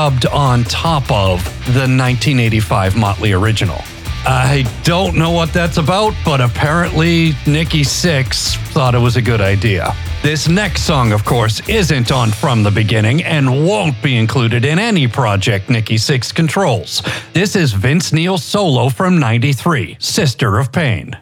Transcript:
dubbed on top of the 1985 Motley original. I don't know what that's about, but apparently Nikki Sixx thought it was a good idea. This next song, of course, isn't on From the Beginning and won't be included in any project Nikki Sixx controls. This is Vince Neil's solo from '93, Sister of Pain.